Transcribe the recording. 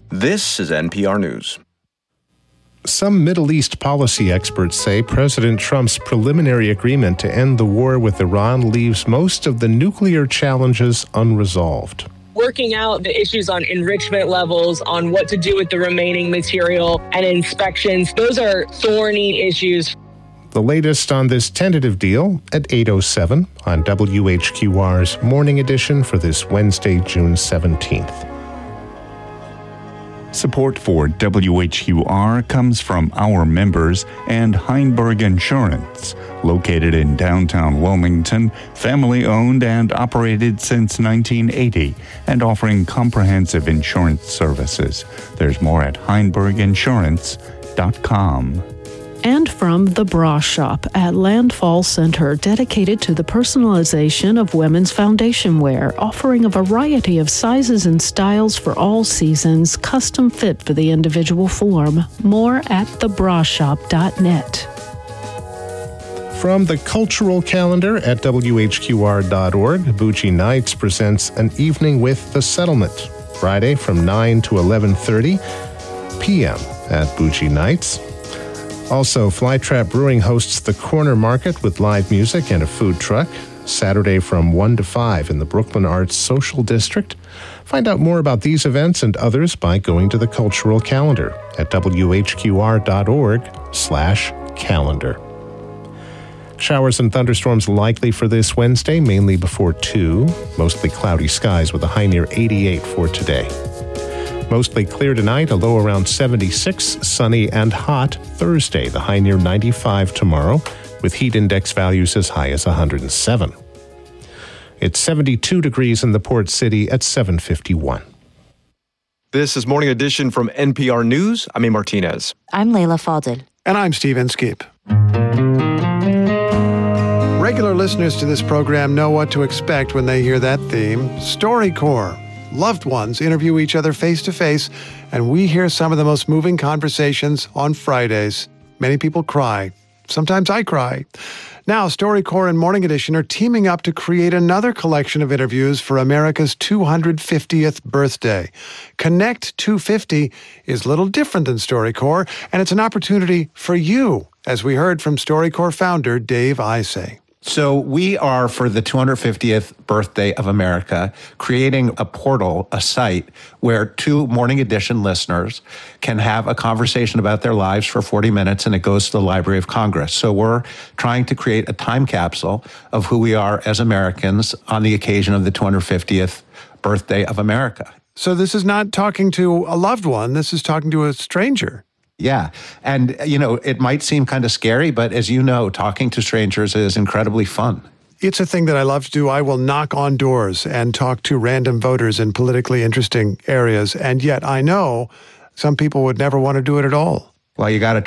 This is NPR News. Some Middle East policy experts say President Trump's preliminary agreement to end the war with Iran leaves most of the nuclear challenges unresolved. Working out the issues on enrichment levels, on what to do with the remaining material and inspections, those are thorny issues. The latest on this tentative deal at 8:07 on WHQR's Morning Edition for this Wednesday, June 17th. Support for WHQR comes from our members and Heinberg Insurance, located in downtown Wilmington, family-owned and operated since 1980, and offering comprehensive insurance services. There's more at heinberginsurance.com. And from The Bra Shop at Landfall Center, dedicated to the personalization of women's foundation wear, offering a variety of sizes and styles for all seasons, custom fit for the individual form. More at thebrashop.net. From the cultural calendar at WHQR.org, Boochie Nights presents An Evening with the Settlement, Friday from 9 to 11:30 p.m. at Boochie Nights. Also, Flytrap Brewing hosts the Corner Market with live music and a food truck, Saturday from 1 to 5 in the Brooklyn Arts Social District. Find out more about these events and others by going to the cultural calendar at WHQR.org/calendar. Showers and thunderstorms likely for this Wednesday, mainly before 2. Mostly cloudy skies with a high near 88 for today. Mostly clear tonight, a low around 76, sunny and hot Thursday, the high near 95 tomorrow, with heat index values as high as 107. It's 72 degrees in the port city at 7:51. This is Morning Edition from NPR News. I'm A. Martinez. I'm Leila Fadel. And I'm Steve Inskeep. Regular listeners to this program know what to expect when they hear that theme. StoryCorps. Loved ones interview each other face-to-face, and we hear some of the most moving conversations on Fridays. Many people cry. Sometimes I cry. Now, StoryCorps and Morning Edition are teaming up to create another collection of interviews for America's 250th birthday. Connect 250 is a little different than StoryCorps, and it's an opportunity for you, as we heard from StoryCorps founder Dave Isay. So we are, for the 250th birthday of America, creating a portal, a site, where two Morning Edition listeners can have a conversation about their lives for 40 minutes, and it goes to the Library of Congress. So we're trying to create a time capsule of who we are as Americans on the occasion of the 250th birthday of America. So this is not talking to a loved one. This is talking to a stranger. Yeah. And, it might seem kind of scary, but as you know, talking to strangers is incredibly fun. It's a thing that I love to do. I will knock on doors and talk to random voters in politically interesting areas. And yet I know some people would never want to do it at all. Well, you got to